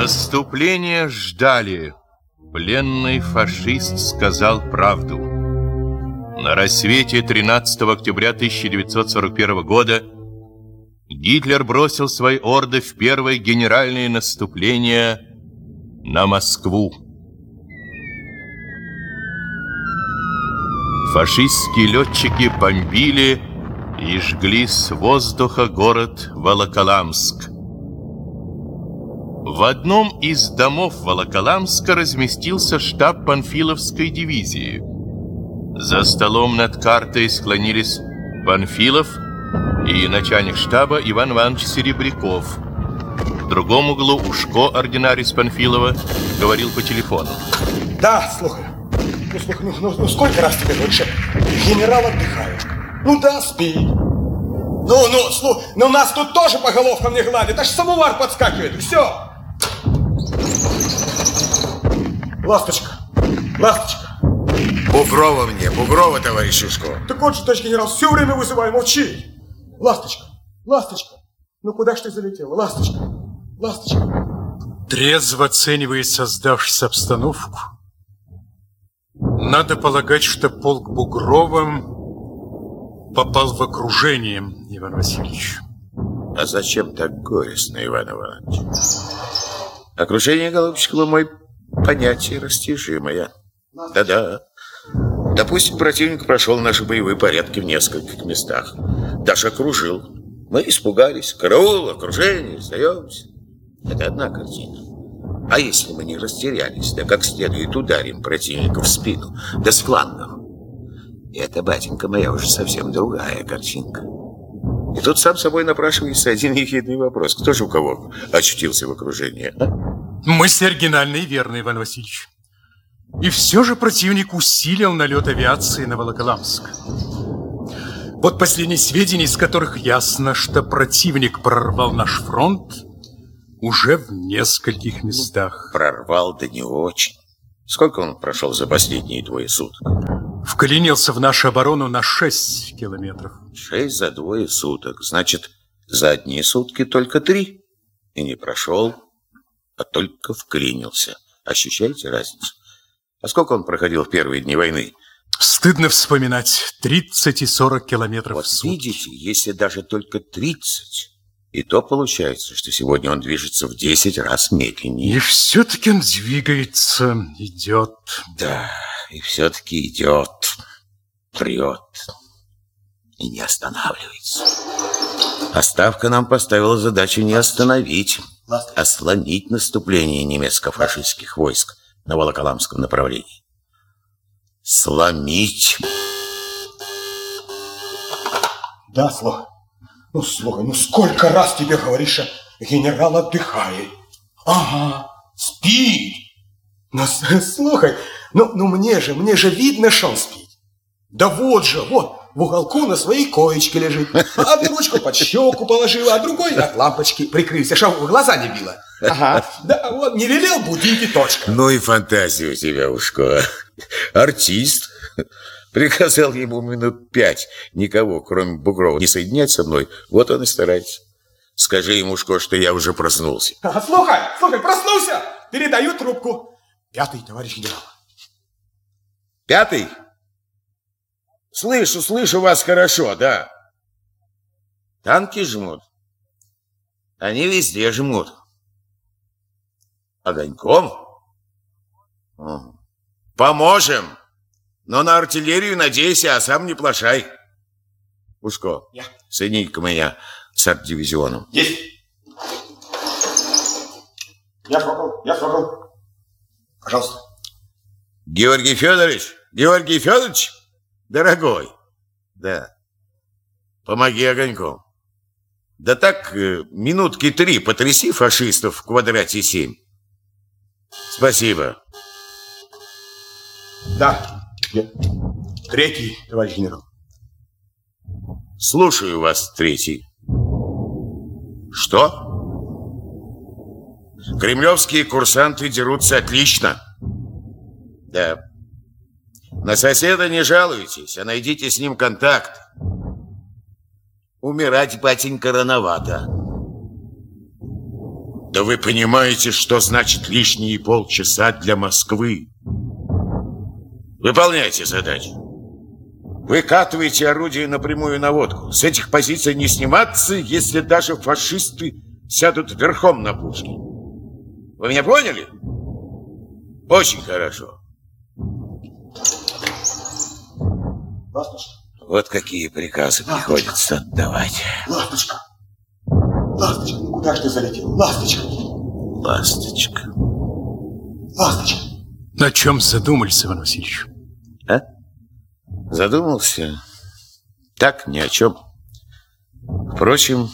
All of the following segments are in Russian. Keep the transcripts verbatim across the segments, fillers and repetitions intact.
Наступление ждали. Пленный фашист сказал правду. На рассвете тринадцатого октября тысяча девятьсот сорок первого года Гитлер бросил свои орды в первое генеральное наступление на Москву. Фашистские летчики бомбили и жгли с воздуха город Волоколамск. В одном из домов Волоколамска разместился штаб Панфиловской дивизии. За столом над картой склонились Панфилов и начальник штаба Иван Иванович Серебряков. В другом углу Ушко, ординарец Панфилова, говорил по телефону. Да, слухай. Ну, слухай, ну, ну, ну сколько раз тебе говоришь, генерал отдыхает. Ну да, спи. Ну, ну, слухай, ну нас тут тоже по головкам не гладят, аж самовар подскакивает, и все. Ласточка, ласточка. Бугрова мне, Бугрова, товарищ Ушко. Так вот же, товарищ генерал, все время вызывай, молчи. Ласточка, ласточка, ну куда ж ты залетела, ласточка, ласточка. Трезво оценивая создавшуюся обстановку, надо полагать, что полк Бугровым попал в окружение, Иван Васильевич. А зачем так горестно, Иван Иванович? Окружение, голубчик мой, понятие растяжимое. Да-да. Допустим, противник прошел наши боевые порядки в нескольких местах. Даже окружил. Мы испугались. Караул, окружение, сдаемся. Это одна картина. А если мы не растерялись, да как следует ударим противника в спину, да с флангов? Это, батенька моя, уже совсем другая картинка. И тут сам собой напрашивается один ехидный вопрос. Кто же у кого очутился в окружении, а? Мысль оригинальная и верная, Иван Васильевич. И все же противник усилил налет авиации на Волоколамск. Вот последние сведения, из которых ясно, что противник прорвал наш фронт уже в нескольких местах. Прорвал, да не очень. Сколько он прошел за последние двое суток? Вклинился в нашу оборону на шесть километров. Шесть за двое суток. Значит, за одни сутки только три. И не прошел, а только вклинился. Ощущаете разницу? А сколько он проходил в первые дни войны? Стыдно вспоминать. тридцать и сорок километров вот в сутки. Видите, если даже только тридцать, и то получается, что сегодня он движется в десять раз медленнее. И все-таки он двигается, идет. Да, и все-таки идет, прет и не останавливается. А Ставка нам поставила задачу не остановить, а сломить наступление немецко-фашистских войск на Волоколамском направлении. Сломить. Да, слухай. Ну, слухай, ну сколько раз тебе говоришь, генерал отдыхает. Ага, спит. Ну, слухай, ну, ну мне же, мне же видно, что он спит. Да вот же, вот, в уголку на своей коечке лежит. Одну ручку под щеку положила, а другой от лампочки прикрылся, чтобы в глаза не било. Ага, да, вот, не велел будить и точка. Ну и фантазия у тебя, Ушко. Артист. Приказал ему минут пять никого, кроме Бугрова, не соединять со мной. Вот он и старается. Скажи ему, Ушко, что я уже проснулся. А, слухай, слухай, проснулся. Передаю трубку. Пятый, товарищ генерал. Пятый? Слышу, слышу вас хорошо, да. Танки жмут. Они везде жмут. Огоньком? Угу. Поможем. Но на артиллерию надейся, а сам не плашай. Ушко, я. Соедините-ка меня с арт-дивизионом. Есть. Я слушал, я слушал. Пожалуйста. Георгий Федорович, Георгий Федорович, дорогой, да, помоги огоньком. Да так, минутки три потряси фашистов в квадрате семь. Спасибо. Да, я. Третий, товарищ генерал. Слушаю вас, третий. Что? Кремлевские курсанты дерутся отлично. Да. На соседа не жалуйтесь, а найдите с ним контакт. Умирать, батенька, рановато. Да вы понимаете, что значит лишние полчаса для Москвы? Выполняйте задачу. Выкатывайте орудие на прямую наводку. С этих позиций не сниматься, если даже фашисты сядут верхом на пушке. Вы меня поняли? Очень хорошо. Ласточка. Вот какие приказы приходится отдавать. Ласточка. Ласточка, ну куда же ты залетел? Ласточка. Ласточка. Ласточка. На чем задумались, Иван Васильевич? А? Задумался? Так, ни о чем. Впрочем,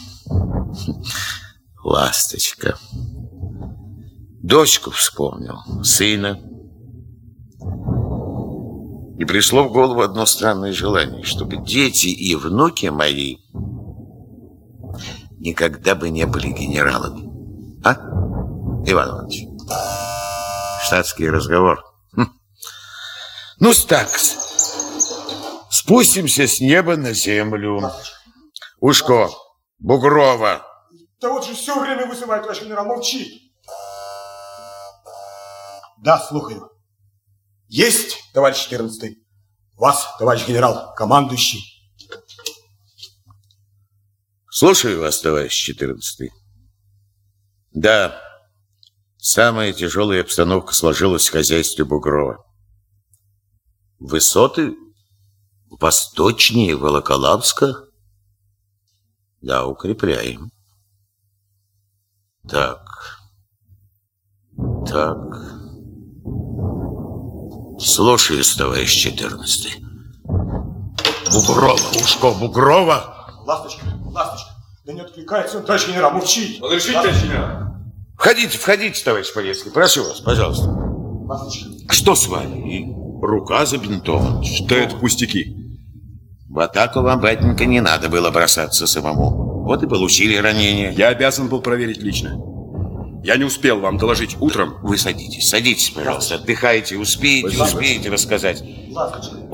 ласточка. Дочку вспомнил, сына. И пришло в голову одно странное желание, чтобы дети и внуки мои никогда бы не были генералами. А, Иван Иванович? Штатский разговор. Хм. Ну, так, спустимся с неба на землю. Ушко, Бугрова. Да вот же все время вызывает, товарищ генерал, молчи. Да, слухаю. Есть, товарищ четырнадцатый. Вас, товарищ генерал, командующий. Слушаю вас, товарищ четырнадцатый. Да, самая тяжелая обстановка сложилась в хозяйстве Бугрова. Высоты восточнее Волоколамска. Да, укрепляем. Так. Так. Слушаюсь, товарищ четырнадцатый. Бугрова, ушко Бугрова. Ласточка, ласточка. Да не откликается он, товарищ генерал, молчи. Разрешите, товарищ генерал? Входите, входите, товарищ Полецкий. Прошу вас, пожалуйста. Ласточка. Что с вами? Рука забинтована. Что это пустяки? В атаку вам, батенька, не надо было бросаться самому. Вот и получили ранение. Я обязан был проверить лично. Я не успел вам доложить утром. Вы садитесь, садитесь, пожалуйста. Отдыхайте, успеете, успеете рассказать. Ласточка.